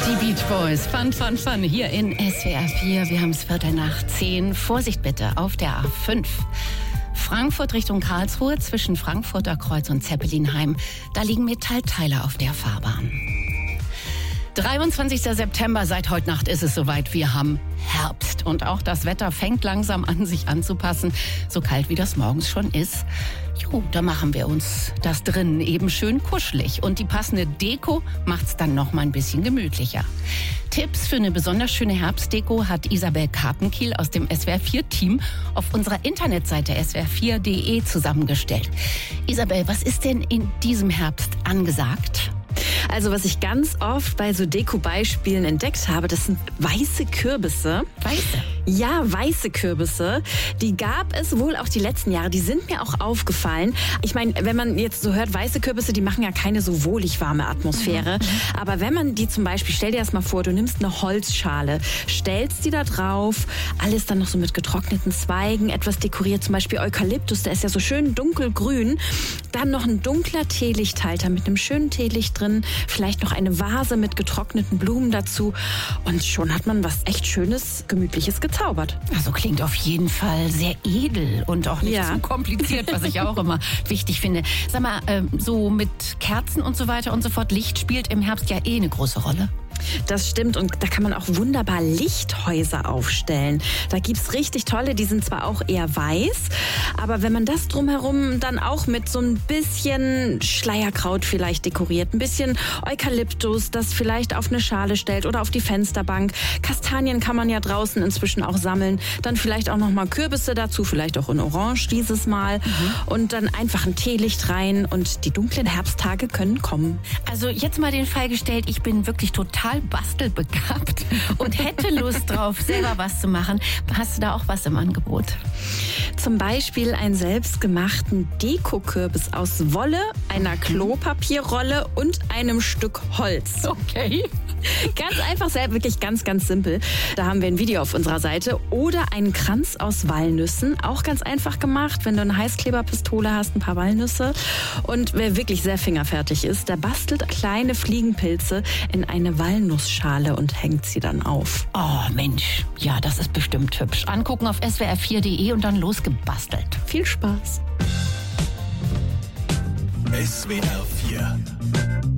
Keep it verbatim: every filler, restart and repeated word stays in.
Die Beach Boys, Fun, Fun, Fun, hier in S W R vier. Wir haben es Viertel nach zehn. Vorsicht bitte auf der A fünf. Frankfurt Richtung Karlsruhe zwischen Frankfurter Kreuz und Zeppelinheim. Da liegen Metallteile auf der Fahrbahn. dreiundzwanzigster September, seit heute Nacht ist es soweit. Wir haben Herbst und auch das Wetter fängt langsam an, sich anzupassen. So kalt, wie das morgens schon ist. Jo, da machen wir uns das drinnen eben schön kuschelig. Und die passende Deko macht's dann noch mal ein bisschen gemütlicher. Tipps für eine besonders schöne Herbstdeko hat Isabel Karpenkiel aus dem S W R vier Team auf unserer Internetseite S W R vier punkt de zusammengestellt. Isabel, was ist denn in diesem Herbst angesagt? Also was ich ganz oft bei so Deko-Beispielen entdeckt habe, das sind weiße Kürbisse. Weiße? Ja, weiße Kürbisse. Die gab es wohl auch die letzten Jahre. Die sind mir auch aufgefallen. Ich meine, wenn man jetzt so hört, weiße Kürbisse, die machen ja keine so wohlig warme Atmosphäre. Mhm. Aber wenn man die zum Beispiel, stell dir das mal vor, du nimmst eine Holzschale, stellst die da drauf, alles dann noch so mit getrockneten Zweigen, etwas dekoriert, zum Beispiel Eukalyptus, der ist ja so schön dunkelgrün. Dann noch ein dunkler Teelichthalter mit einem schönen Teelicht drin, vielleicht noch eine Vase mit getrockneten Blumen dazu und schon hat man was echt Schönes, Gemütliches gezaubert. Also klingt auf jeden Fall sehr edel und auch nicht ja. zu kompliziert, was ich auch immer wichtig finde. Sag mal, so mit Kerzen und so weiter und so fort, Licht spielt im Herbst ja eh eine große Rolle. Das stimmt und da kann man auch wunderbar Lichthäuser aufstellen. Da gibt's richtig tolle, die sind zwar auch eher weiß, aber wenn man das drumherum dann auch mit so ein bisschen Schleierkraut vielleicht dekoriert, ein bisschen Eukalyptus, das vielleicht auf eine Schale stellt oder auf die Fensterbank. Kastanien kann man ja draußen inzwischen auch sammeln. Dann vielleicht auch nochmal Kürbisse dazu, vielleicht auch in Orange dieses Mal. Mhm. Und dann einfach ein Teelicht rein und die dunklen Herbsttage können kommen. Also jetzt mal den Fall gestellt, ich bin wirklich total bastelbegabt und hätte Lust drauf, selber was zu machen. Hast du da auch was im Angebot? Zum Beispiel einen selbstgemachten Dekokürbis aus Wolle, einer Klopapierrolle und einem Stück Holz. Okay. Ganz einfach, sehr, wirklich ganz, ganz simpel. Da haben wir ein Video auf unserer Seite. Oder einen Kranz aus Walnüssen. Auch ganz einfach gemacht, wenn du eine Heißkleberpistole hast, ein paar Walnüsse. Und wer wirklich sehr fingerfertig ist, der bastelt kleine Fliegenpilze in eine Walnussschale und hängt sie dann auf. Oh Mensch, ja, das ist bestimmt hübsch. Angucken auf S W R vier punkt de und dann losgebastelt. Viel Spaß. S W R vier